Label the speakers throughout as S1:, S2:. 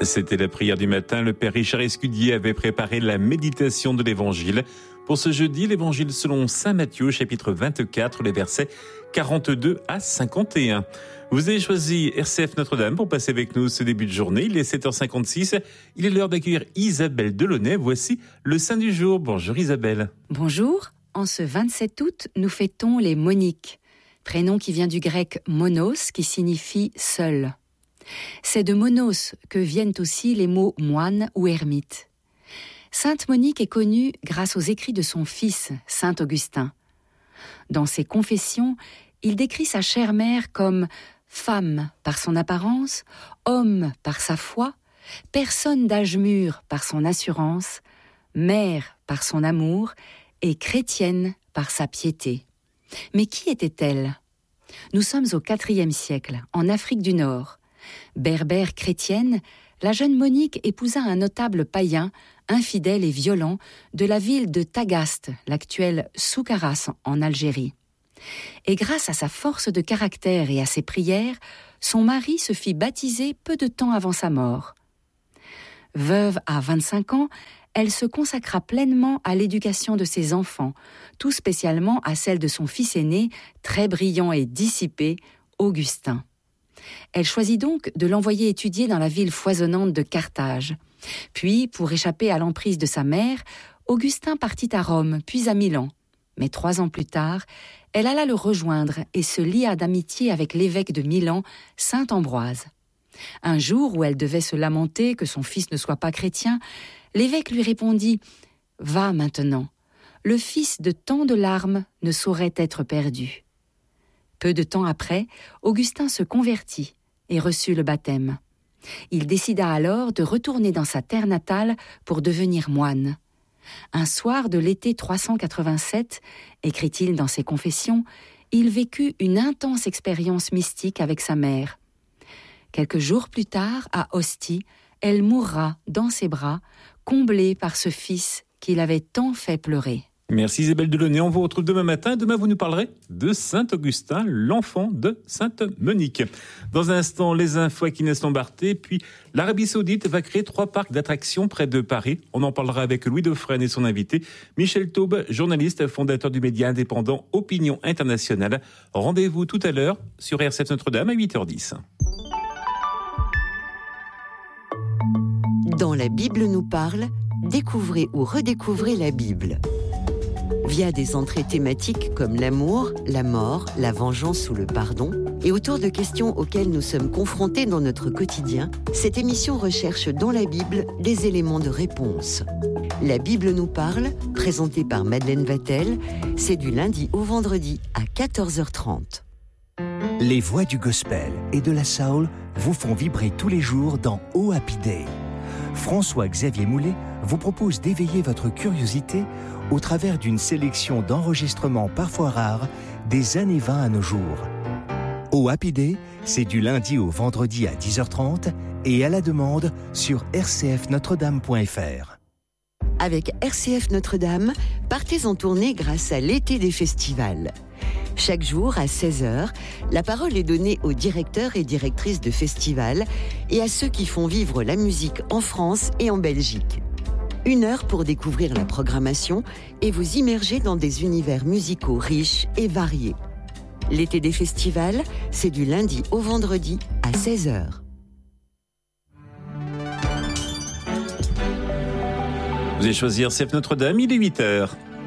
S1: C'était la prière du matin. Le Père Richard Escudier avait préparé la méditation de l'Évangile. Pour ce jeudi, l'Évangile selon saint Matthieu, chapitre 24, les versets 42 à 51. Vous avez choisi RCF Notre-Dame pour passer avec nous ce début de journée. Il est 7h56. Il est l'heure d'accueillir Isabelle Delaunay. Voici le saint du jour. Bonjour Isabelle.
S2: Bonjour. En ce 27 août, nous fêtons les Moniques, prénom qui vient du grec monos, qui signifie seul. C'est de monos que viennent aussi les mots moine ou ermite. Sainte Monique est connue grâce aux écrits de son fils, saint Augustin. Dans ses confessions, il décrit sa chère mère comme femme par son apparence, homme par sa foi, personne d'âge mûr par son assurance, mère par son amour et chrétienne par sa piété. Mais qui était-elle ? Nous sommes au IVe siècle, en Afrique du Nord. Berbère chrétienne, la jeune Monique épousa un notable païen, infidèle et violent, de la ville de Tagaste, l'actuelle Soukaras en Algérie. Et grâce à sa force de caractère et à ses prières, son mari se fit baptiser peu de temps avant sa mort. Veuve à 25 ans, elle se consacra pleinement à l'éducation de ses enfants, tout spécialement à celle de son fils aîné, très brillant et dissipé, Augustin. Elle choisit donc de l'envoyer étudier dans la ville foisonnante de Carthage. Puis, pour échapper à l'emprise de sa mère, Augustin partit à Rome, puis à Milan. Mais 3 ans plus tard, elle alla le rejoindre et se lia d'amitié avec l'évêque de Milan, saint Ambroise. Un jour où elle devait se lamenter que son fils ne soit pas chrétien, l'évêque lui répondit « Va maintenant, le fils de tant de larmes ne saurait être perdu. » Peu de temps après, Augustin se convertit et reçut le baptême. Il décida alors de retourner dans sa terre natale pour devenir moine. Un soir de l'été 387, écrit-il dans ses confessions, il vécut une intense expérience mystique avec sa mère. Quelques jours plus tard, à Ostie, elle mourra dans ses bras, comblée par ce fils qui l'avait tant fait pleurer.
S1: Merci Isabelle Delaunay. On vous retrouve demain matin. Demain, vous nous parlerez de saint Augustin, l'enfant de sainte Monique. Dans un instant, les infos avec Inès Lombarté. Puis, l'Arabie Saoudite va créer 3 parcs d'attractions près de Paris. On en parlera avec Louis Dauphren et son invité, Michel Taube, journaliste, fondateur du média indépendant Opinion Internationale. Rendez-vous tout à l'heure sur RCF Notre-Dame à 8h10.
S3: Dans la Bible nous parle, découvrez ou redécouvrez la Bible. Via des entrées thématiques comme l'amour, la mort, la vengeance ou le pardon, et autour de questions auxquelles nous sommes confrontés dans notre quotidien, cette émission recherche dans la Bible des éléments de réponse. La Bible nous parle, présentée par Madeleine Vatel, c'est du lundi au vendredi à 14h30.
S4: Les voix du gospel et de la soul vous font vibrer tous les jours dans Oh Happy Day. François-Xavier Moulet vous propose d'éveiller votre curiosité au travers d'une sélection d'enregistrements parfois rares des années 20 à nos jours. Oh Happy Day, c'est du lundi au vendredi à 10h30 et à la demande sur rcfnotredame.fr.
S3: Avec RCF Notre-Dame, partez en tournée grâce à l'été des festivals. Chaque jour, à 16h, la parole est donnée aux directeurs et directrices de festivals et à ceux qui font vivre la musique en France et en Belgique. 1 heure pour découvrir la programmation et vous immerger dans des univers musicaux riches et variés. L'été des festivals, c'est du lundi au vendredi à 16h.
S1: Vous allez choisir RCF Notre-Dame, il est 8h.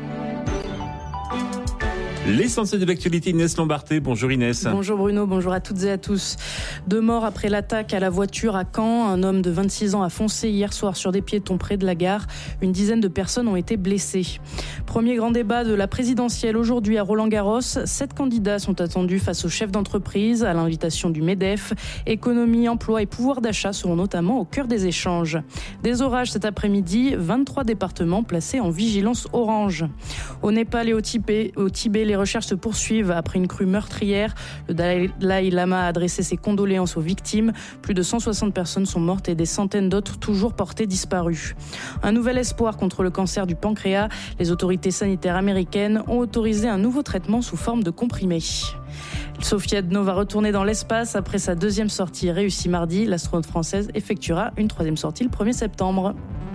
S1: L'essentiel de l'actualité, Inès Lombarté. Bonjour Inès.
S5: Bonjour Bruno, bonjour à toutes et à tous. 2 morts après l'attaque à la voiture à Caen. Un homme de 26 ans a foncé hier soir sur des piétons près de la gare. Une dizaine de personnes ont été blessées. Premier grand débat de la présidentielle aujourd'hui à Roland-Garros. 7 candidats sont attendus face aux chefs d'entreprise à l'invitation du MEDEF. Économie, emploi et pouvoir d'achat seront notamment au cœur des échanges. Des orages cet après-midi, 23 départements placés en vigilance orange. Au Népal et au Tibet, les les recherches se poursuivent après une crue meurtrière. Le Dalai Lama a adressé ses condoléances aux victimes. Plus de 160 personnes sont mortes et des centaines d'autres toujours portées disparues. Un nouvel espoir contre le cancer du pancréas. Les autorités sanitaires américaines ont autorisé un nouveau traitement sous forme de comprimés. Sophia Dno va retourner dans l'espace après sa deuxième sortie réussie mardi. L'astronaute française effectuera une troisième sortie le 1er septembre.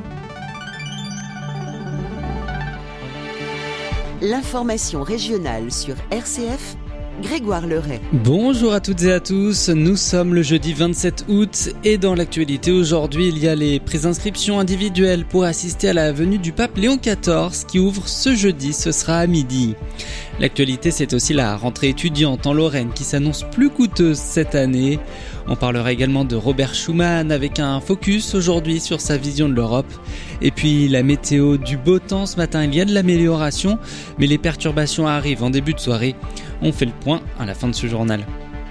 S3: L'information régionale sur RCF, Grégoire Leray.
S6: Bonjour à toutes et à tous, nous sommes le jeudi 27 août et dans l'actualité aujourd'hui il y a les préinscriptions individuelles pour assister à la venue du pape Léon XIV qui ouvre ce jeudi, ce sera à midi. L'actualité c'est aussi la rentrée étudiante en Lorraine qui s'annonce plus coûteuse cette année. On parlera également de Robert Schuman avec un focus aujourd'hui sur sa vision de l'Europe. Et puis la météo, du beau temps ce matin, il y a de l'amélioration, mais les perturbations arrivent en début de soirée. On fait le point à la fin de ce journal.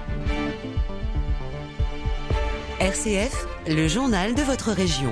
S3: RCF, le journal de votre région.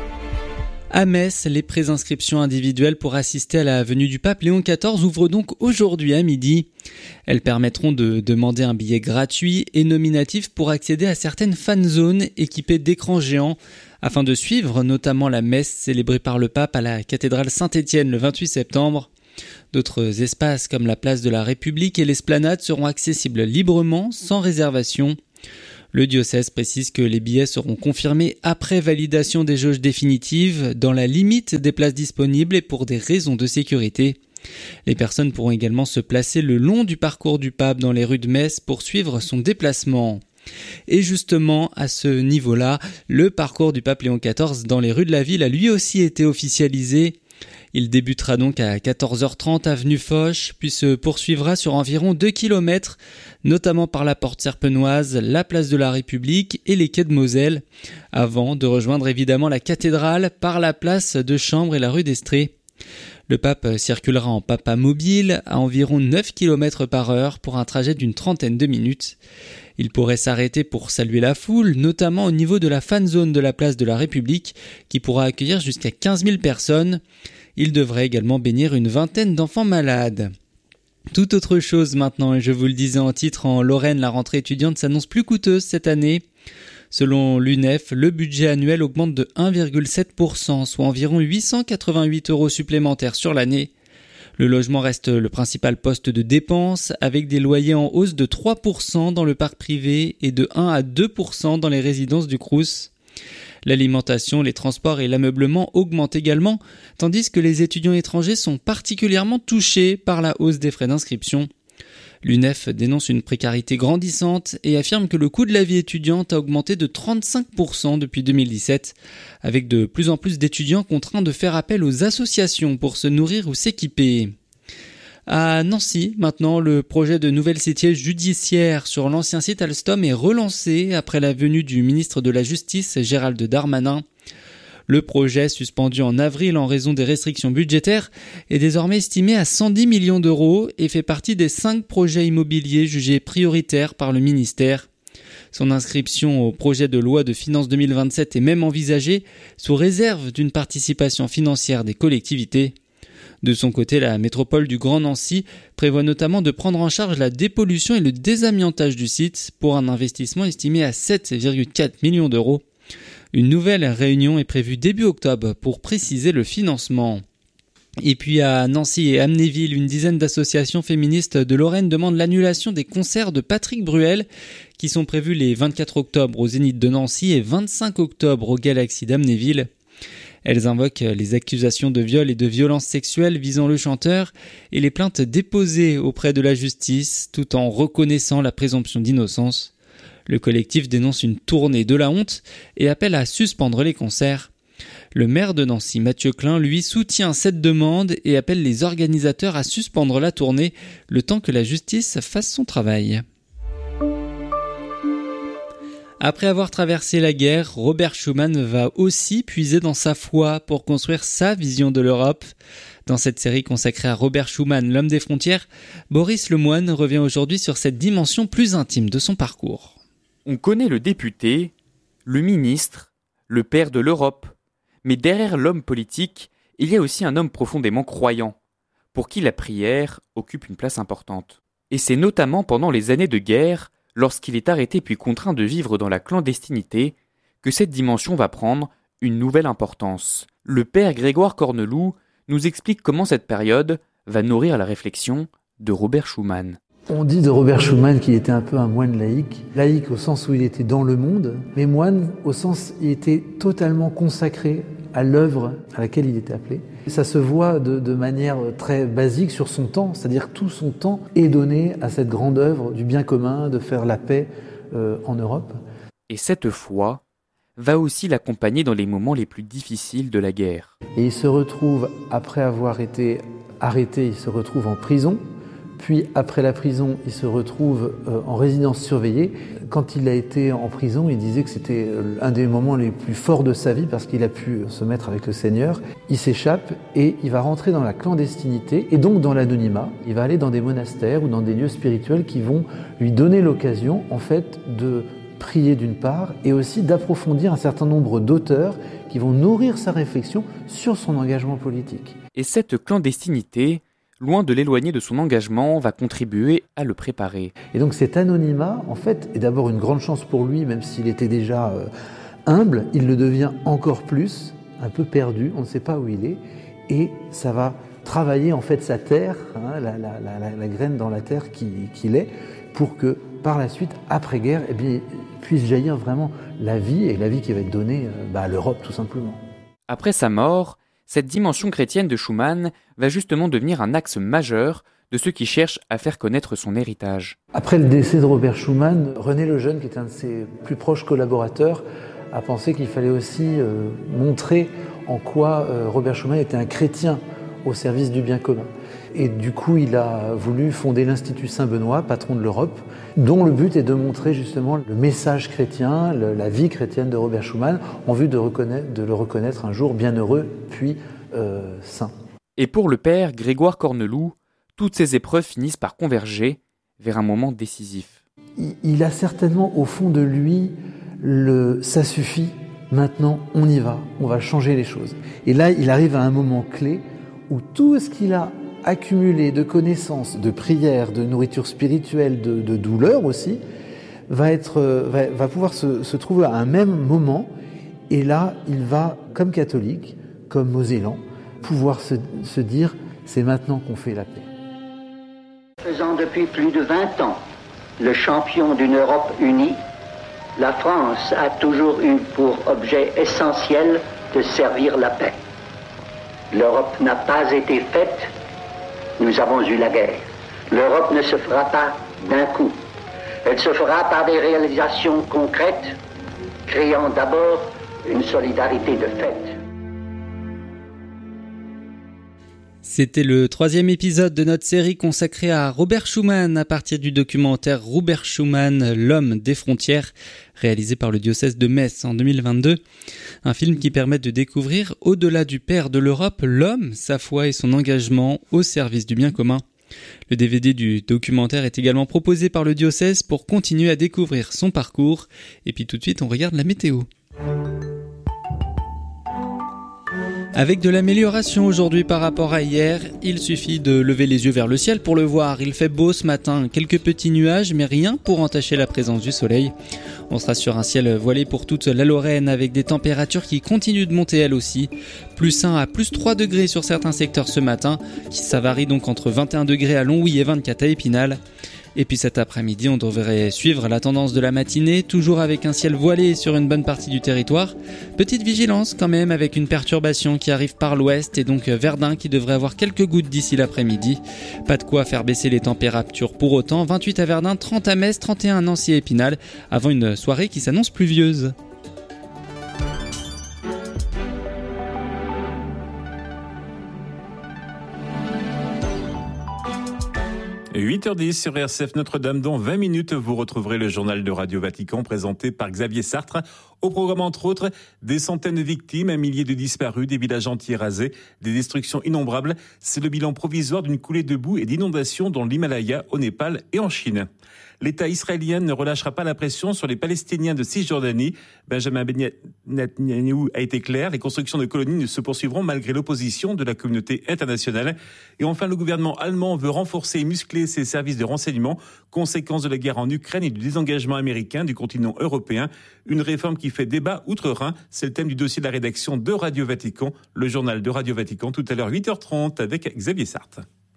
S6: À Metz, les préinscriptions individuelles pour assister à la venue du pape Léon XIV ouvrent donc aujourd'hui à midi. Elles permettront de demander un billet gratuit et nominatif pour accéder à certaines fan zones équipées d'écrans géants afin de suivre notamment la messe célébrée par le pape à la cathédrale Saint-Étienne le 28 septembre. D'autres espaces comme la place de la République et l'esplanade seront accessibles librement, sans réservation. Le diocèse précise que les billets seront confirmés après validation des jauges définitives, dans la limite des places disponibles et pour des raisons de sécurité. Les personnes pourront également se placer le long du parcours du pape dans les rues de Metz pour suivre son déplacement. Et justement, à ce niveau-là, le parcours du pape Léon XIV dans les rues de la ville a lui aussi été officialisé. Il débutera donc à 14h30 avenue Foch, puis se poursuivra sur environ 2 km, notamment par la porte Serpenoise, la place de la République et les quais de Moselle, avant de rejoindre évidemment la cathédrale par la place de Chambre et la rue d'Estrée. Le pape circulera en papa mobile à environ 9 km par heure pour un trajet d'une trentaine de minutes. Il pourrait s'arrêter pour saluer la foule, notamment au niveau de la fan zone de la place de la République, qui pourra accueillir jusqu'à 15 000 personnes. Il devrait également bénir une vingtaine d'enfants malades. Tout autre chose maintenant, et je vous le disais en titre, en Lorraine, la rentrée étudiante s'annonce plus coûteuse cette année. Selon l'UNEF, le budget annuel augmente de 1,7%, soit environ 888 € supplémentaires sur l'année. Le logement reste le principal poste de dépense, avec des loyers en hausse de 3% dans le parc privé et de 1 à 2% dans les résidences du Crous. L'alimentation, les transports et l'ameublement augmentent également, tandis que les étudiants étrangers sont particulièrement touchés par la hausse des frais d'inscription. L'UNEF dénonce une précarité grandissante et affirme que le coût de la vie étudiante a augmenté de 35% depuis 2017, avec de plus en plus d'étudiants contraints de faire appel aux associations pour se nourrir ou s'équiper. À Nancy, maintenant, le projet de nouvelle cité judiciaire sur l'ancien site Alstom est relancé après la venue du ministre de la Justice, Gérald Darmanin. Le projet, suspendu en avril en raison des restrictions budgétaires, est désormais estimé à 110 millions d'euros et fait partie des 5 projets immobiliers jugés prioritaires par le ministère. Son inscription au projet de loi de finances 2027 est même envisagée sous réserve d'une participation financière des collectivités. De son côté, la métropole du Grand Nancy prévoit notamment de prendre en charge la dépollution et le désamiantage du site pour un investissement estimé à 7,4 millions d'euros. Une nouvelle réunion est prévue début octobre pour préciser le financement. Et puis à Nancy et Amnéville, une dizaine d'associations féministes de Lorraine demandent l'annulation des concerts de Patrick Bruel qui sont prévus les 24 octobre au Zénith de Nancy et 25 octobre au Galaxy d'Amnéville. Elles invoquent les accusations de viol et de violences sexuelles visant le chanteur et les plaintes déposées auprès de la justice, tout en reconnaissant la présomption d'innocence. Le collectif dénonce une tournée de la honte et appelle à suspendre les concerts. Le maire de Nancy, Mathieu Klein, lui soutient cette demande et appelle les organisateurs à suspendre la tournée le temps que la justice fasse son travail. Après avoir traversé la guerre, Robert Schuman va aussi puiser dans sa foi pour construire sa vision de l'Europe. Dans cette série consacrée à Robert Schuman, l'homme des frontières, Boris Lemoine revient aujourd'hui sur cette dimension plus intime de son parcours.
S7: On connaît le député, le ministre, le père de l'Europe. Mais derrière l'homme politique, il y a aussi un homme profondément croyant. pour qui la prière occupe une place importante. Et c'est notamment pendant les années de guerre, lorsqu'il est arrêté puis contraint de vivre dans la clandestinité, que cette dimension va prendre une nouvelle importance. Le père Grégoire Corneloup nous explique comment cette période va nourrir la réflexion de Robert Schuman.
S8: On dit de Robert Schuman qu'il était un peu un moine laïque. Laïque au sens où il était dans le monde, mais moine au sens où il était totalement consacré à l'œuvre à laquelle il était appelé. Ça se voit de manière très basique sur son temps, c'est-à-dire que tout son temps est donné à cette grande œuvre du bien commun, de faire la paix en Europe.
S7: Et cette foi va aussi l'accompagner dans les moments les plus difficiles de la guerre.
S8: Et il se retrouve, après avoir été arrêté, il se retrouve en prison. Puis après la prison, il se retrouve en résidence surveillée. Quand il a été en prison, il disait que c'était un des moments les plus forts de sa vie parce qu'il a pu se mettre avec le Seigneur. Il s'échappe et il va rentrer dans la clandestinité et donc dans l'anonymat. Il va aller dans des monastères ou dans des lieux spirituels qui vont lui donner l'occasion en fait de prier d'une part et aussi d'approfondir un certain nombre d'auteurs qui vont nourrir sa réflexion sur son engagement politique.
S7: Et cette clandestinité, loin de l'éloigner de son engagement, va contribuer à le préparer.
S8: Et donc cet anonymat, en fait, est d'abord une grande chance pour lui, même s'il était déjà humble, il le devient encore plus, un peu perdu, on ne sait pas où il est, et ça va travailler en fait sa terre, la graine dans la terre qu'il est, pour que par la suite, après-guerre, eh bien, puisse jaillir vraiment la vie, et la vie qui va être donnée à l'Europe tout simplement.
S7: Après sa mort, cette dimension chrétienne de Schuman va justement devenir un axe majeur de ceux qui cherchent à faire connaître son héritage.
S8: Après le décès de Robert Schuman, René Lejeune, qui est un de ses plus proches collaborateurs, a pensé qu'il fallait aussi montrer en quoi Robert Schuman était un chrétien au service du bien commun. Et du coup, il a voulu fonder l'Institut Saint-Benoît, patron de l'Europe, dont le but est de montrer justement le message chrétien, la vie chrétienne de Robert Schuman, en vue de le reconnaître un jour bienheureux, puis saint.
S7: Et pour le père Grégoire Corneloup, toutes ces épreuves finissent par converger vers un moment décisif.
S8: Il a certainement au fond de lui ça suffit, maintenant on y va, on va changer les choses. Et là, il arrive à un moment clé où tout ce qu'il a accumulé de connaissances, de prières, de nourriture spirituelle, de douleur aussi, va pouvoir se trouver à un même moment. Et là, il va, comme catholique, comme Mosellan, pouvoir se dire « c'est maintenant qu'on fait la paix ».
S9: Faisant depuis plus de 20 ans le champion d'une Europe unie, la France a toujours eu pour objet essentiel de servir la paix. L'Europe n'a pas été faite, nous avons eu la guerre. L'Europe ne se fera pas d'un coup. Elle se fera par des réalisations concrètes, créant d'abord une solidarité de fait.
S6: C'était le 3e épisode de notre série consacrée à Robert Schuman à partir du documentaire Robert Schuman, l'homme des frontières, réalisé par le diocèse de Metz en 2022. Un film qui permet de découvrir, au-delà du père de l'Europe, l'homme, sa foi et son engagement au service du bien commun. Le DVD du documentaire est également proposé par le diocèse pour continuer à découvrir son parcours. Et puis tout de suite, on regarde la météo. Avec de l'amélioration aujourd'hui par rapport à hier, il suffit de lever les yeux vers le ciel pour le voir. Il fait beau ce matin, quelques petits nuages, mais rien pour entacher la présence du soleil. On sera sur un ciel voilé pour toute la Lorraine avec des températures qui continuent de monter elles aussi. Plus 1 à plus 3 degrés sur certains secteurs ce matin, ça varie donc entre 21 degrés à Longwy et 24 à Épinal. Et puis cet après-midi, on devrait suivre la tendance de la matinée, toujours avec un ciel voilé sur une bonne partie du territoire. Petite vigilance quand même avec une perturbation qui arrive par l'ouest et donc Verdun qui devrait avoir quelques gouttes d'ici l'après-midi. Pas de quoi faire baisser les températures pour autant. 28 à Verdun, 30 à Metz, 31 à Nancy et Épinal, avant une soirée qui s'annonce pluvieuse.
S1: 8h10 sur RCF Notre-Dame. Dans 20 minutes, vous retrouverez le journal de Radio Vatican présenté par Xavier Sartre. Au programme, entre autres, des centaines de victimes, un millier de disparus, des villages entiers rasés, des destructions innombrables. C'est le bilan provisoire d'une coulée de boue et d'inondations dans l'Himalaya, au Népal et en Chine. L'État israélien ne relâchera pas la pression sur les Palestiniens de Cisjordanie. Benjamin Netanyahu a été clair, les constructions de colonies se poursuivront malgré l'opposition de la communauté internationale. Et enfin, le gouvernement allemand veut renforcer et muscler ses services de renseignement, conséquence de la guerre en Ukraine et du désengagement américain du continent européen. Une réforme qui fait débat outre-Rhin. C'est le thème du dossier de la rédaction de Radio Vatican, le journal de Radio Vatican, tout à l'heure 8h30 avec Xavier Sartre.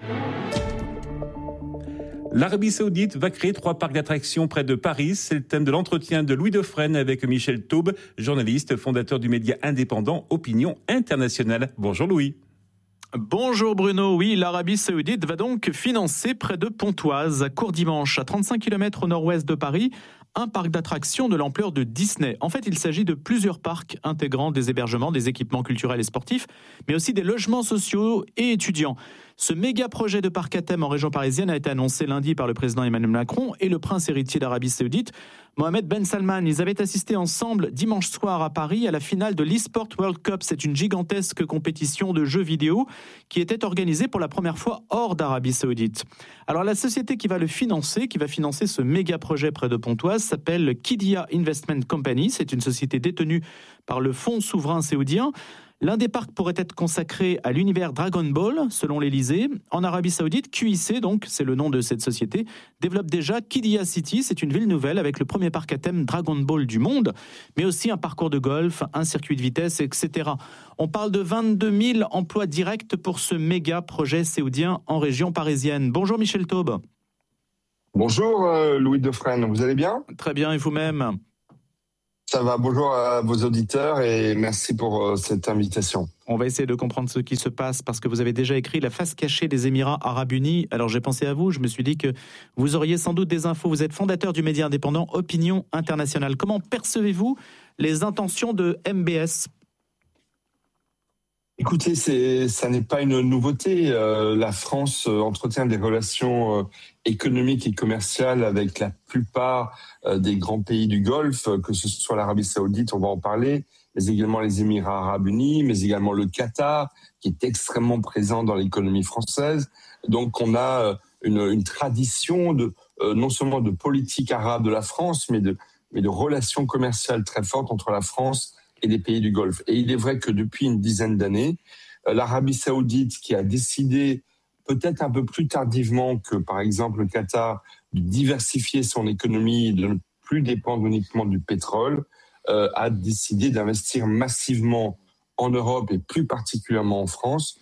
S1: L'Arabie Saoudite va créer 3 parcs d'attractions près de Paris. C'est le thème de l'entretien de Louis Dauphren avec Michel Taube, journaliste, fondateur du média indépendant Opinion Internationale. Bonjour Louis.
S10: Bonjour Bruno, oui, l'Arabie Saoudite va donc financer près de Pontoise, à Courdimanche, à 35 km au nord-ouest de Paris, un parc d'attractions de l'ampleur de Disney. En fait, il s'agit de plusieurs parcs intégrant des hébergements, des équipements culturels et sportifs, mais aussi des logements sociaux et étudiants. Ce méga projet de parc à thème en région parisienne a été annoncé lundi par le président Emmanuel Macron et le prince héritier d'Arabie Saoudite, Mohamed Ben Salman. Ils avaient assisté ensemble dimanche soir à Paris à la finale de l'eSport World Cup. C'est une gigantesque compétition de jeux vidéo qui était organisée pour la première fois hors d'Arabie Saoudite. Alors la société qui va financer ce méga projet près de Pontoise s'appelle Qiddiya Investment Company. C'est une société détenue par le fonds souverain saoudien. L'un des parcs pourrait être consacré à l'univers Dragon Ball, selon l'Élysée. En Arabie Saoudite, QIC, donc, c'est le nom de cette société, développe déjà Qiddiya City. C'est une ville nouvelle avec le premier parc à thème Dragon Ball du monde, mais aussi un parcours de golf, un circuit de vitesse, etc. On parle de 22 000 emplois directs pour ce méga projet saoudien en région parisienne. Bonjour Michel Taube.
S11: Bonjour Louis Dauphren, vous allez bien ?
S10: Très bien, et vous-même ?
S11: Ça va, bonjour à vos auditeurs et merci pour cette invitation.
S10: On va essayer de comprendre ce qui se passe parce que vous avez déjà écrit La face cachée des Émirats Arabes Unis. Alors j'ai pensé à vous, je me suis dit que vous auriez sans doute des infos. Vous êtes fondateur du média indépendant Opinion Internationale. Comment percevez-vous les intentions de MBS ?
S11: Écoutez, ça n'est pas une nouveauté. La France entretient des relations économiques et commerciales avec la plupart des grands pays du Golfe, que ce soit l'Arabie Saoudite, on va en parler, mais également les Émirats Arabes Unis, mais également le Qatar, qui est extrêmement présent dans l'économie française. Donc on a une tradition non seulement de politique arabe de la France, mais de relations commerciales très fortes entre la France et des pays du Golfe. Et il est vrai que depuis une dizaine d'années, l'Arabie Saoudite, qui a décidé peut-être un peu plus tardivement que par exemple le Qatar, de diversifier son économie, de ne plus dépendre uniquement du pétrole, a décidé d'investir massivement en Europe et plus particulièrement en France.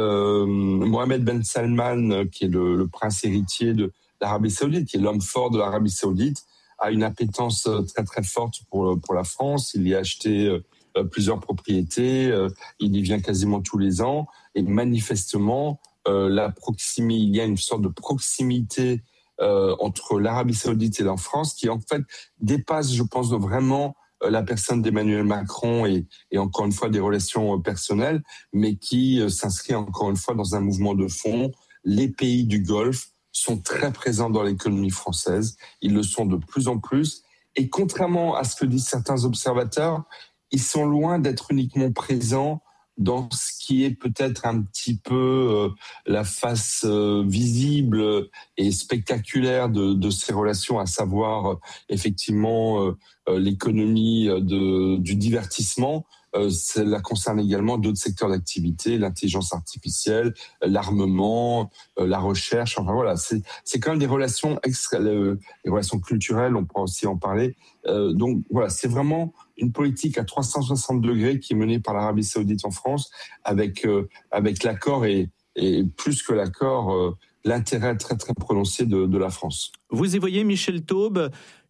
S11: Mohamed Ben Salman, qui est le prince héritier de l'Arabie Saoudite, qui est l'homme fort de l'Arabie Saoudite, a une appétence très très forte pour la France. Il y a acheté plusieurs propriétés, il y vient quasiment tous les ans et manifestement il y a une sorte de proximité entre l'Arabie Saoudite et la France qui en fait dépasse, je pense, vraiment la personne d'Emmanuel Macron et encore une fois des relations personnelles, mais qui s'inscrit encore une fois dans un mouvement de fond. Les pays du Golfe sont très présents dans l'économie française. Ils le sont de plus en plus. Et contrairement à ce que disent certains observateurs, ils sont loin d'être uniquement présents dans ce qui est peut-être un petit peu la face visible et spectaculaire de ces relations, à savoir effectivement l'économie du divertissement. Cela concerne également d'autres secteurs d'activité, l'intelligence artificielle, l'armement, la recherche. Enfin voilà, c'est quand même des relations les relations culturelles, on pourra aussi en parler. Donc voilà, c'est vraiment une politique à 360 degrés qui est menée par l'Arabie Saoudite en France, avec l'accord et plus que l'accord, l'intérêt très très prononcé de la France.
S10: Vous y voyez, Michel Taube,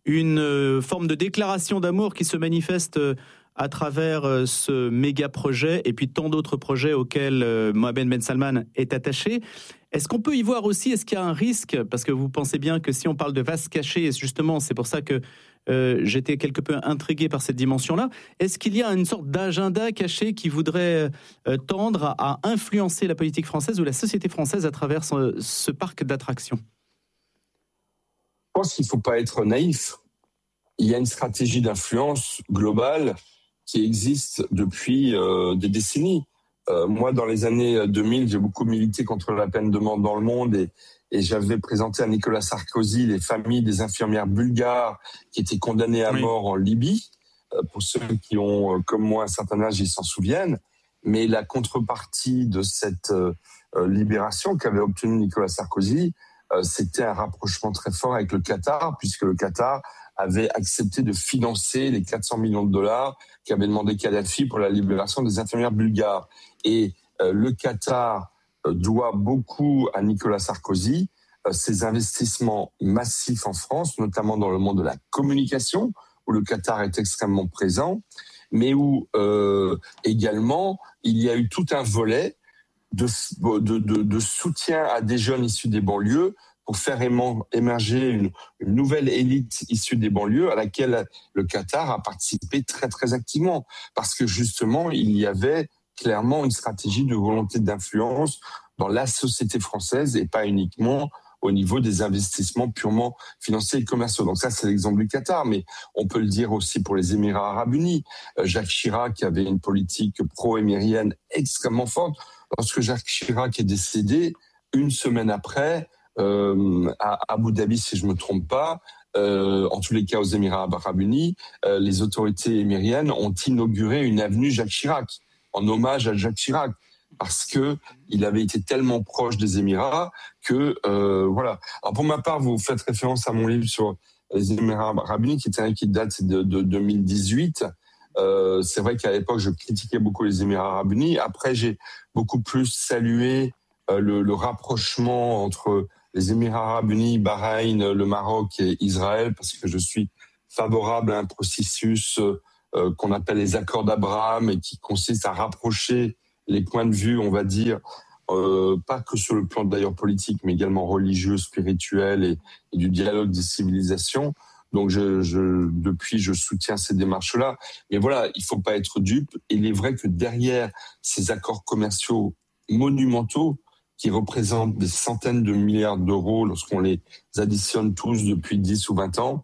S10: une forme de déclaration d'amour qui se manifeste à travers ce méga projet et puis tant d'autres projets auxquels Mohamed Ben Salman est attaché. Est-ce qu'on peut y voir aussi, est-ce qu'il y a un risque, parce que vous pensez bien que si on parle de vase caché, et justement c'est pour ça que j'étais quelque peu intrigué par cette dimension-là, est-ce qu'il y a une sorte d'agenda caché qui voudrait tendre à influencer la politique française ou la société française à travers ce parc d'attractions ?
S11: Je pense qu'il ne faut pas être naïf. il y a une stratégie d'influence globale qui existe depuis des décennies. Moi, dans les années 2000, j'ai beaucoup milité contre la peine de mort dans le monde et j'avais présenté à Nicolas Sarkozy les familles des infirmières bulgares qui étaient condamnées à mort en Libye. Pour ceux qui ont, comme moi, un certain âge, ils s'en souviennent. Mais la contrepartie de cette libération qu'avait obtenue Nicolas Sarkozy, c'était un rapprochement très fort avec le Qatar, puisque le Qatar avait accepté de financer les 400 millions de dollars qu'avait demandé Kadhafi pour la libération des infirmières bulgares. Et le Qatar doit beaucoup à Nicolas Sarkozy, ses investissements massifs en France, notamment dans le monde de la communication, où le Qatar est extrêmement présent, mais où également il y a eu tout un volet de soutien à des jeunes issus des banlieues pour faire émerger une nouvelle élite issue des banlieues à laquelle le Qatar a participé très très activement, parce que justement il y avait clairement une stratégie de volonté d'influence dans la société française et pas uniquement au niveau des investissements purement financiers et commerciaux. Donc ça, c'est l'exemple du Qatar, mais on peut le dire aussi pour les Émirats arabes unis. Jacques Chirac avait une politique pro-émirienne extrêmement forte. Lorsque Jacques Chirac est décédé, une semaine après, à Abu Dhabi, si je me trompe pas, en tous les cas aux Émirats arabes unis, les autorités émiriennes ont inauguré une avenue Jacques Chirac, en hommage à Jacques Chirac, parce que il avait été tellement proche des Émirats que voilà. Alors pour ma part, vous faites référence à mon livre sur les Émirats arabes unis, qui date de 2018. C'est vrai qu'à l'époque, je critiquais beaucoup les Émirats arabes unis. Après, j'ai beaucoup plus salué le rapprochement entre les Émirats arabes unis, Bahreïn, le Maroc et Israël, parce que je suis favorable à un processus qu'on appelle les accords d'Abraham et qui consiste à rapprocher les points de vue, on va dire, pas que sur le plan d'ailleurs politique, mais également religieux, spirituel et du dialogue des civilisations. Donc depuis, je soutiens ces démarches-là. Mais voilà, il faut pas être dupe. Il est vrai que derrière ces accords commerciaux monumentaux, qui représentent des centaines de milliards d'euros lorsqu'on les additionne tous depuis 10 ou 20 ans,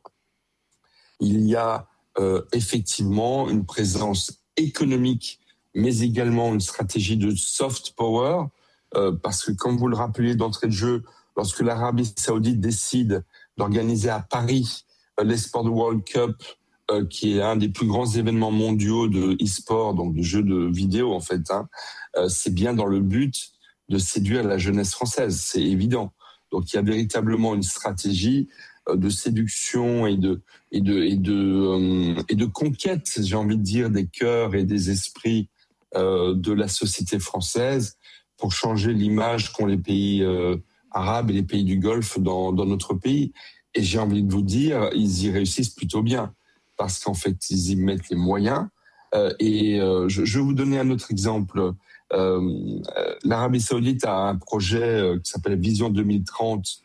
S11: il y a effectivement une présence économique, mais également une stratégie de soft power, parce que comme vous le rappelez d'entrée de jeu, lorsque l'Arabie Saoudite décide d'organiser à Paris l'eSport World Cup, qui est un des plus grands événements mondiaux de e-sport, donc de jeux de vidéo en fait, c'est bien dans le but de séduire la jeunesse française, c'est évident. Donc il y a véritablement une stratégie de séduction et de conquête, j'ai envie de dire, des cœurs et des esprits de la société française pour changer l'image qu'ont les pays arabes et les pays du Golfe dans notre pays. Et j'ai envie de vous dire, ils y réussissent plutôt bien parce qu'en fait, ils y mettent les moyens. Je vais vous donner un autre exemple. L'Arabie Saoudite a un projet qui s'appelle Vision 2030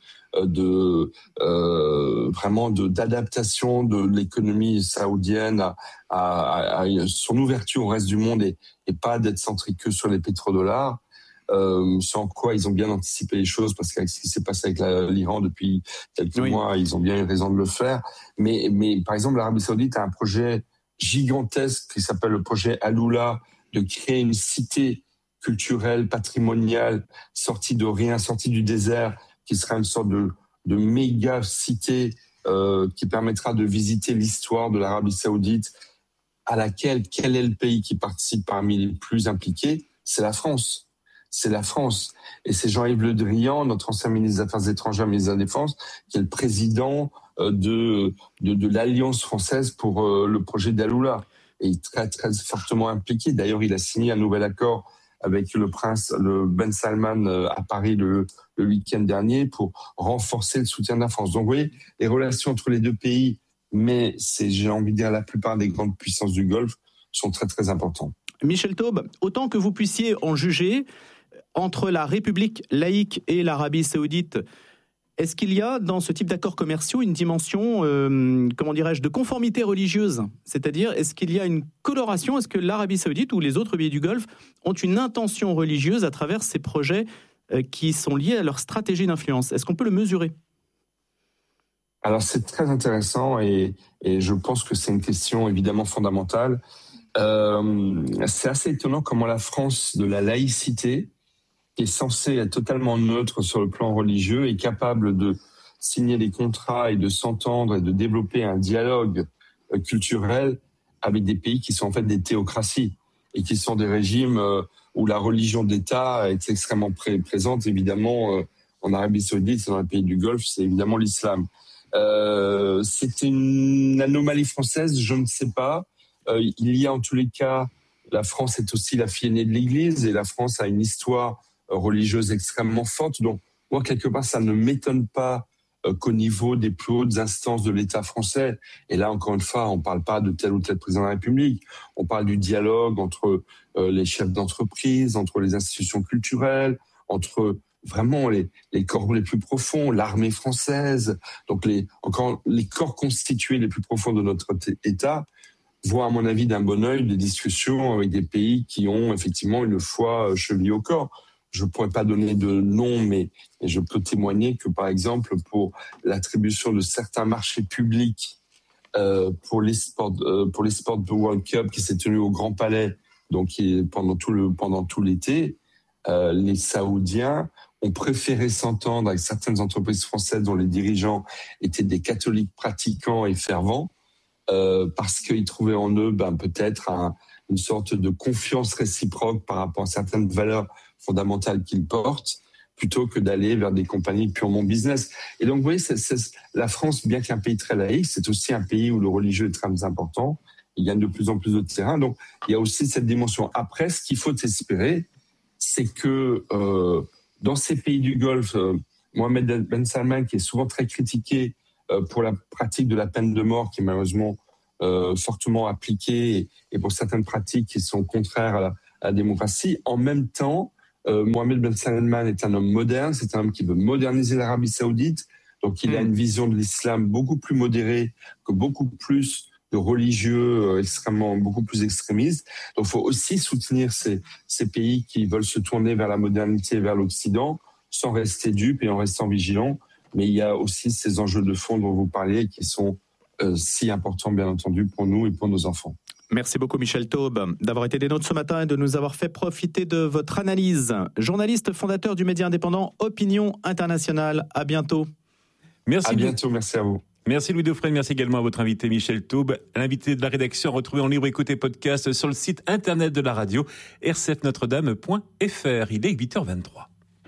S11: d'adaptation de l'économie saoudienne à son ouverture au reste du monde et pas d'être centré que sur les pétrodollars. Sans quoi ils ont bien anticipé les choses, parce qu'avec ce qui s'est passé avec l'Iran depuis quelques mois, ils ont bien eu raison de le faire. Mais par exemple, l'Arabie Saoudite a un projet gigantesque qui s'appelle le projet Al-Oula, de créer une cité culturelle, patrimoniale, sortie de rien, sortie du désert, qui sera une sorte de méga cité qui permettra de visiter l'histoire de l'Arabie Saoudite, à laquelle, quel est le pays qui participe parmi les plus impliqués? C'est la France. C'est la France. Et c'est Jean-Yves Le Drian, notre ancien ministre des Affaires étrangères, ministre de la Défense, qui est le président de l'Alliance française pour le projet d'Al-Oula. Et il est très, très fortement impliqué. D'ailleurs, il a signé un nouvel accord avec le Ben Salman à Paris le week-end dernier pour renforcer le soutien de la France. Donc, vous voyez, les relations entre les deux pays, mais j'ai envie de dire la plupart des grandes puissances du Golfe, sont très, très importantes.
S10: Michel Taube, autant que vous puissiez en juger, entre la République laïque et l'Arabie Saoudite, est-ce qu'il y a dans ce type d'accords commerciaux une dimension, de conformité religieuse? C'est-à-dire, est-ce qu'il y a une coloration? Est-ce que l'Arabie Saoudite ou les autres pays du Golfe ont une intention religieuse à travers ces projets qui sont liés à leur stratégie d'influence? Est-ce qu'on peut le mesurer?
S11: Alors c'est très intéressant et je pense que c'est une question évidemment fondamentale. C'est assez étonnant comment la France de la laïcité, qui est censée être totalement neutre sur le plan religieux, est capable de signer des contrats et de s'entendre et de développer un dialogue culturel avec des pays qui sont en fait des théocraties et qui sont des régimes où la religion d'État est extrêmement présente. Évidemment, en Arabie Saoudite, dans les pays du Golfe, c'est évidemment l'islam. C'est une anomalie française, je ne sais pas. Il y a en tous les cas, la France est aussi la fille aînée de l'Église et la France a une histoire religieuse extrêmement forte. Donc, moi, quelque part, ça ne m'étonne pas qu'au niveau des plus hautes instances de l'État français, et là, encore une fois, on ne parle pas de tel ou tel président de la République, on parle du dialogue entre les chefs d'entreprise, entre les institutions culturelles, entre vraiment les corps les plus profonds, l'armée française, donc les corps constitués les plus profonds de notre État, voient, à mon avis, d'un bon œil des discussions avec des pays qui ont effectivement une foi chevillée au corps. Je ne pourrais pas donner de nom, mais je peux témoigner que, par exemple, pour l'attribution de certains marchés publics pour les sports de World Cup qui s'est tenu au Grand Palais, donc pendant tout l'été, les Saoudiens ont préféré s'entendre avec certaines entreprises françaises dont les dirigeants étaient des catholiques pratiquants et fervents, parce qu'ils trouvaient en eux peut-être une sorte de confiance réciproque par rapport à certaines valeurs fondamentales qu'ils portent, plutôt que d'aller vers des compagnies purement business. Et donc, vous voyez, la France, bien qu'un pays très laïque, c'est aussi un pays où le religieux est très important. Il gagne de plus en plus de terrain. Donc, il y a aussi cette dimension. Après, ce qu'il faut espérer, c'est que dans ces pays du Golfe, Mohamed Ben Salman, qui est souvent très critiqué pour la pratique de la peine de mort, qui est malheureusement fortement appliquée, et pour certaines pratiques qui sont contraires à la démocratie, en même temps, Mohamed Ben Salman est un homme moderne, c'est un homme qui veut moderniser l'Arabie Saoudite, donc il a une vision de l'islam beaucoup plus modérée que beaucoup plus de religieux beaucoup plus extrémistes. Donc il faut aussi soutenir ces pays qui veulent se tourner vers la modernité, vers l'Occident, sans rester dupes et en restant vigilants. Mais il y a aussi ces enjeux de fond dont vous parliez qui sont si importants, bien entendu, pour nous et pour nos enfants.
S10: Merci beaucoup Michel Taube d'avoir été des nôtres ce matin et de nous avoir fait profiter de votre analyse. Journaliste fondateur du média indépendant Opinion Internationale. À bientôt.
S11: Merci. À bientôt, merci à vous.
S1: Merci Louis Dauphren, merci également à votre invité Michel Taube, l'invité de la rédaction retrouvé en libre écoute et podcast sur le site internet de la radio rcfnotredame.fr. Il est 8h23.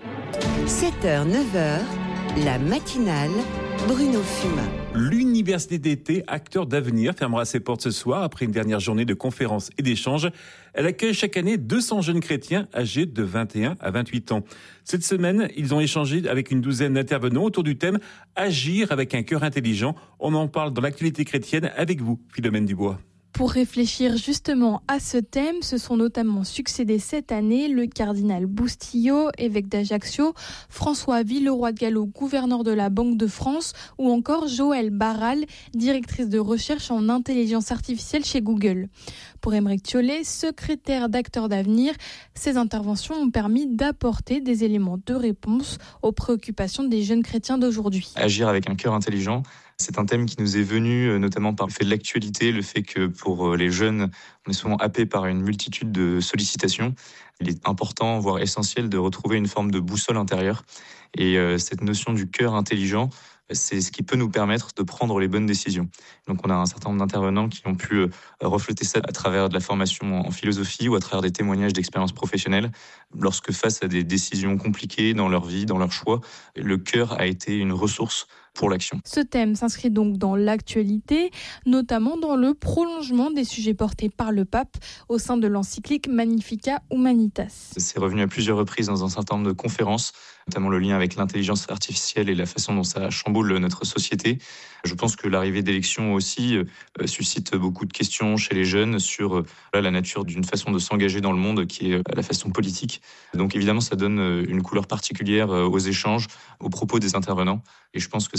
S3: 7h, 9h, la matinale, Bruno Fumat.
S1: L'Université d'été Acteurs d'avenir fermera ses portes ce soir après une dernière journée de conférences et d'échanges. Elle accueille chaque année 200 jeunes chrétiens âgés de 21 à 28 ans. Cette semaine, ils ont échangé avec une douzaine d'intervenants autour du thème « Agir avec un cœur intelligent ». On en parle dans l'actualité chrétienne avec vous, Philomène Dubois.
S12: Pour réfléchir justement à ce thème, se sont notamment succédés cette année le cardinal Boustillot, évêque d'Ajaccio, François Villeroy de Galhau, gouverneur de la Banque de France, ou encore Joëlle Barral, directrice de recherche en intelligence artificielle chez Google. Pour Aymeric Thiollet, secrétaire d'Acteurs d'avenir, ces interventions ont permis d'apporter des éléments de réponse aux préoccupations des jeunes chrétiens d'aujourd'hui.
S13: Agir avec un cœur intelligent, c'est un thème qui nous est venu notamment par le fait de l'actualité, le fait que pour les jeunes, on est souvent happé par une multitude de sollicitations. Il est important, voire essentiel, de retrouver une forme de boussole intérieure. Et cette notion du cœur intelligent, c'est ce qui peut nous permettre de prendre les bonnes décisions. Donc on a un certain nombre d'intervenants qui ont pu refléter ça à travers de la formation en philosophie ou à travers des témoignages d'expériences professionnelles. Lorsque face à des décisions compliquées dans leur vie, dans leur choix, le cœur a été une ressource pour l'action.
S12: Ce thème s'inscrit donc dans l'actualité, notamment dans le prolongement des sujets portés par le pape au sein de l'encyclique Magnificat Humanitas.
S13: C'est revenu à plusieurs reprises dans un certain nombre de conférences, notamment le lien avec l'intelligence artificielle et la façon dont ça chamboule notre société. Je pense que l'arrivée d'élections aussi suscite beaucoup de questions chez les jeunes sur la nature d'une façon de s'engager dans le monde qui est la façon politique. Donc évidemment, ça donne une couleur particulière aux échanges, aux propos des intervenants. Et je pense que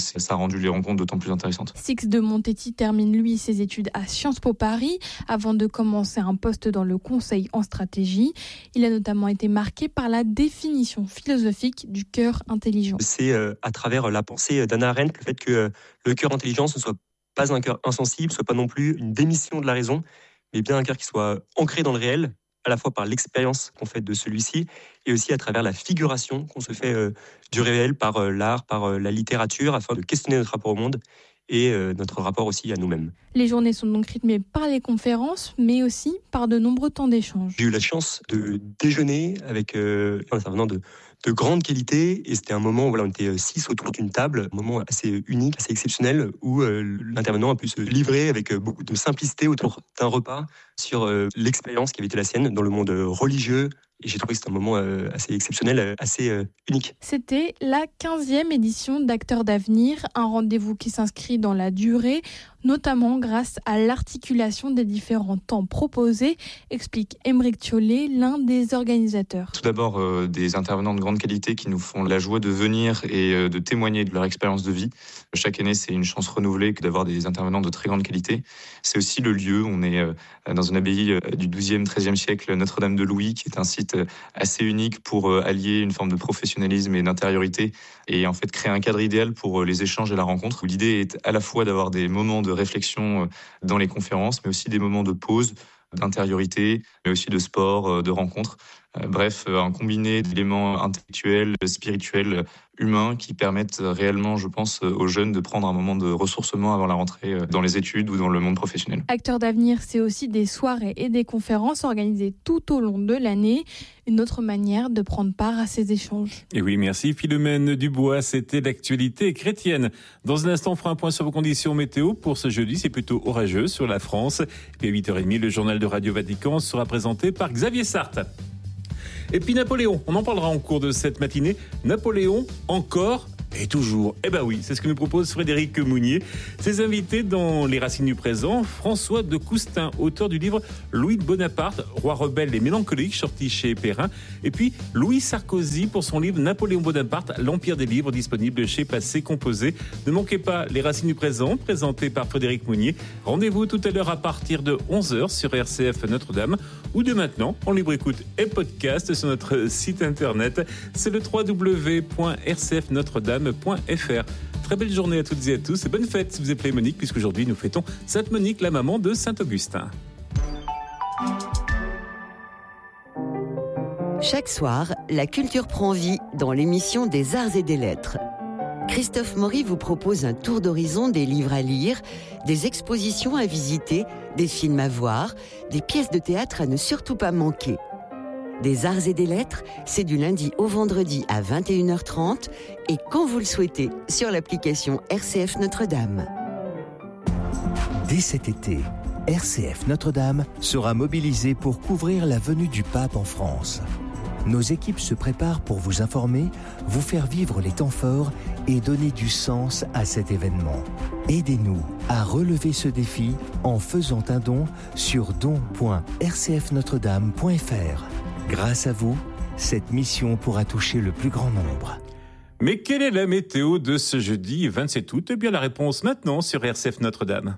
S13: ça a rendu les rencontres d'autant plus intéressantes.
S12: Six de Montetti termine lui ses études à Sciences Po Paris avant de commencer un poste dans le conseil en stratégie. Il a notamment été marqué par la définition philosophique du cœur intelligent.
S14: C'est à travers la pensée d'Hannah Arendt, le fait que le cœur intelligent ne soit pas un cœur insensible, soit pas non plus une démission de la raison, mais bien un cœur qui soit ancré dans le réel, à la fois par l'expérience qu'on fait de celui-ci et aussi à travers la figuration qu'on se fait du réel par l'art, par la littérature, afin de questionner notre rapport au monde et notre rapport aussi à nous-mêmes.
S12: Les journées sont donc rythmées par les conférences, mais aussi par de nombreux temps d'échange.
S14: J'ai eu la chance de déjeuner avec un intervenant de grande qualité, et c'était un moment où on était 6 autour d'une table, un moment assez unique, assez exceptionnel, où l'intervenant a pu se livrer avec beaucoup de simplicité autour d'un repas sur l'expérience qui avait été la sienne dans le monde religieux. Et j'ai trouvé que c'était un moment assez exceptionnel, assez unique.
S12: C'était la 15e édition d'Acteurs d'avenir, un rendez-vous qui s'inscrit dans la durée, notamment grâce à l'articulation des différents temps proposés, explique Aymeric Thiollet, l'un des organisateurs.
S13: Tout d'abord, des intervenants de grande qualité qui nous font la joie de venir et de témoigner de leur expérience de vie. Chaque année, c'est une chance renouvelée que d'avoir des intervenants de très grande qualité. C'est aussi le lieu. On est dans une abbaye du XIIe, XIIIe siècle, Notre-Dame de Louis, qui est un site assez unique pour allier une forme de professionnalisme et d'intériorité et en fait créer un cadre idéal pour les échanges et la rencontre. L'idée est à la fois d'avoir des moments de réflexion dans les conférences, mais aussi des moments de pause, d'intériorité, mais aussi de sport, de rencontres. Bref, un combiné d'éléments intellectuels, spirituels, humains qui permettent réellement, je pense, aux jeunes de prendre un moment de ressourcement avant la rentrée dans les études ou dans le monde professionnel.
S12: Acteurs d'avenir, c'est aussi des soirées et des conférences organisées tout au long de l'année. Une autre manière de prendre part à ces échanges.
S1: Et oui, merci Philomène Dubois, c'était l'actualité chrétienne. Dans un instant, on fera un point sur vos conditions météo. Pour ce jeudi, c'est plutôt orageux sur la France. Et à 8h30, le journal de Radio Vatican sera présenté par Xavier Sarthe. Et puis Napoléon, on en parlera en cours de cette matinée. Napoléon, encore et toujours. Eh ben oui, c'est ce que nous propose Frédéric Mounier. Ses invités dans Les Racines du présent, François de Coustin, auteur du livre Louis Bonaparte, roi rebelle et mélancolique, sorti chez Perrin. Et puis Louis Sarkozy pour son livre Napoléon Bonaparte, l'Empire des livres, disponible chez Passé Composé. Ne manquez pas Les Racines du présent, présenté par Frédéric Mounier. Rendez-vous tout à l'heure à partir de 11h sur RCF Notre-Dame ou de maintenant en libre écoute et podcast sur notre site internet. C'est le www.rcfnotredame.fr. Très belle journée à toutes et à tous et bonne fête si vous appelez Monique, puisqu'aujourd'hui nous fêtons Sainte Monique, la maman de Saint Augustin.
S3: Chaque soir, la culture prend vie dans l'émission des Arts et des Lettres. Christophe Maury vous propose un tour d'horizon des livres à lire, des expositions à visiter, des films à voir, des pièces de théâtre à ne surtout pas manquer. Des Arts et des Lettres, c'est du lundi au vendredi à 21h30 et quand vous le souhaitez sur l'application RCF Notre-Dame.
S4: Dès cet été, RCF Notre-Dame sera mobilisée pour couvrir la venue du pape en France. Nos équipes se préparent pour vous informer, vous faire vivre les temps forts et donner du sens à cet événement. Aidez-nous à relever ce défi en faisant un don sur don.rcfnotredame.fr. Grâce à vous, cette mission pourra toucher le plus grand nombre.
S1: Mais quelle est la météo de ce jeudi 27 août ? Eh bien la réponse maintenant sur RCF Notre-Dame.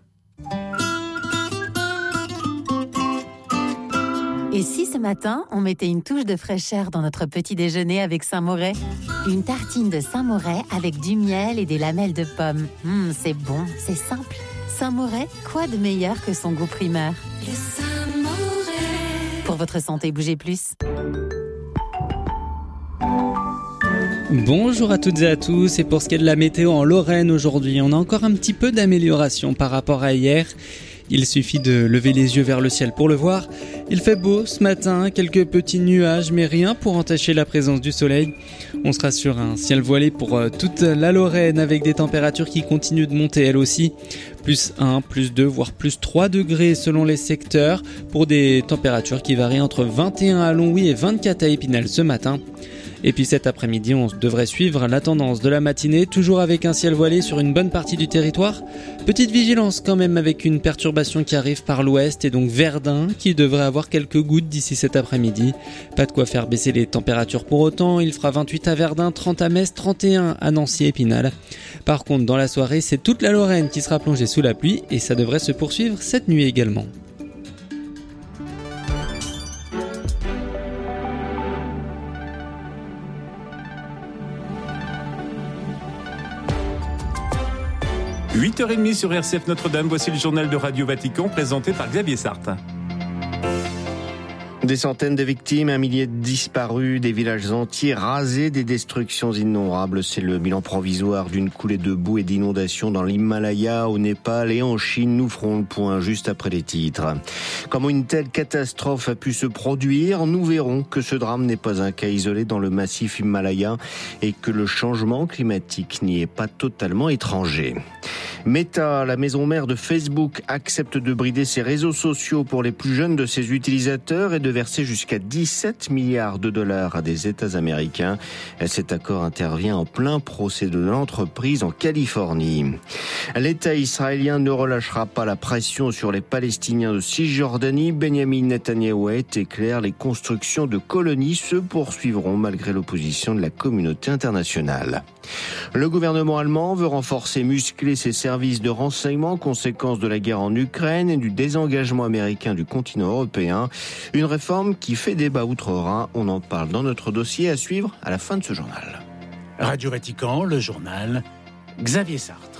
S15: Et si ce matin, on mettait une touche de fraîcheur dans notre petit déjeuner avec Saint-Moret ? Une tartine de Saint-Moret avec du miel et des lamelles de pommes. C'est bon, c'est simple. Saint-Moret, quoi de meilleur que son goût primaire ? Le Saint-Moret. Pour votre santé, bougez plus.
S6: Bonjour à toutes et à tous, et pour ce qui est de la météo en Lorraine aujourd'hui, on a encore un petit peu d'amélioration par rapport à hier. Il suffit de lever les yeux vers le ciel pour le voir. Il fait beau ce matin, quelques petits nuages, mais rien pour entacher la présence du soleil. On sera sur un ciel voilé pour toute la Lorraine avec des températures qui continuent de monter elles aussi. Plus 1, plus 2, voire plus 3 degrés selon les secteurs pour des températures qui varient entre 21 à Longwy et 24 à Épinal ce matin. Et puis cet après-midi, on devrait suivre la tendance de la matinée, toujours avec un ciel voilé sur une bonne partie du territoire. Petite vigilance quand même avec une perturbation qui arrive par l'ouest et donc Verdun qui devrait avoir quelques gouttes d'ici cet après-midi. Pas de quoi faire baisser les températures pour autant, il fera 28 à Verdun, 30 à Metz, 31 à Nancy et Épinal. Par contre, dans la soirée, c'est toute la Lorraine qui sera plongée sous la pluie et ça devrait se poursuivre cette nuit également.
S1: – 8h30 sur RCF Notre-Dame, voici le journal de Radio Vatican présenté par Xavier Sartre.
S16: Des centaines de victimes, 1 millier de disparus, des villages entiers rasés, des destructions innombrables. C'est le bilan provisoire d'une coulée de boue et d'inondations dans l'Himalaya, au Népal et en Chine. Nous ferons le point juste après les titres. Comment une telle catastrophe a pu se produire? Nous verrons que ce drame n'est pas un cas isolé dans le massif himalayen et que le changement climatique n'y est pas totalement étranger. Meta, la maison mère de Facebook, accepte de brider ses réseaux sociaux pour les plus jeunes de ses utilisateurs et de verser jusqu'à 17 milliards de dollars à des États américains. Cet accord intervient en plein procès de l'entreprise en Californie. L'État israélien ne relâchera pas la pression sur les Palestiniens de Cisjordanie. Benjamin Netanyahou a été clair, les constructions de colonies se poursuivront malgré l'opposition de la communauté internationale. Le gouvernement allemand veut renforcer, muscler ses services de renseignement, conséquence de la guerre en Ukraine et du désengagement américain du continent européen. Une réforme qui fait débat outre-Rhin. On en parle dans notre dossier à suivre à la fin de ce journal.
S17: Radio Vatican, le journal, Xavier Sartre.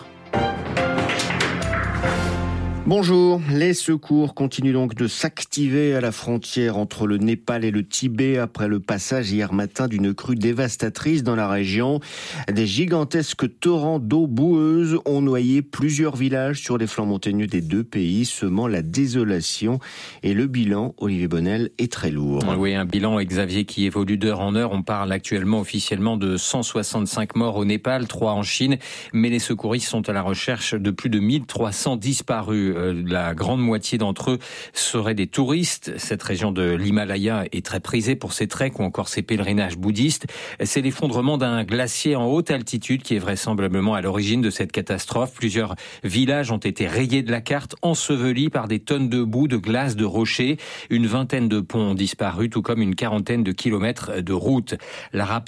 S16: Bonjour, les secours continuent donc de s'activer à la frontière entre le Népal et le Tibet après le passage hier matin d'une crue dévastatrice dans la région. Des gigantesques torrents d'eau boueuse ont noyé plusieurs villages sur les flancs montagneux des deux pays, semant la désolation. Et le bilan, Olivier Bonnel, est très lourd.
S18: Oui, un bilan, Xavier, qui évolue d'heure en heure. On parle actuellement officiellement de 165 morts au Népal, 3 en Chine, mais les secouristes sont à la recherche de plus de 1300 disparus. La grande moitié d'entre eux seraient des touristes. Cette région de l'Himalaya est très prisée pour ses treks ou encore ses pèlerinages bouddhistes. C'est l'effondrement d'un glacier en haute altitude qui est vraisemblablement à l'origine de cette catastrophe. Plusieurs villages ont été rayés de la carte, ensevelis par des tonnes de boue, de glace, de rochers. Une vingtaine de ponts ont disparu, tout comme une quarantaine de kilomètres de routes. La